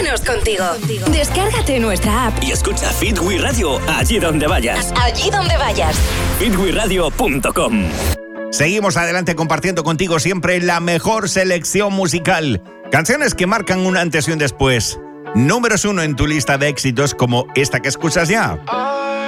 menos contigo. Descárgate nuestra app y escucha Fit We Radio allí donde vayas. Allí donde vayas. fitweradio.com. Seguimos adelante compartiendo contigo siempre la mejor selección musical. Canciones que marcan un antes y un después. Números 1 en tu lista de éxitos como esta que escuchas ya.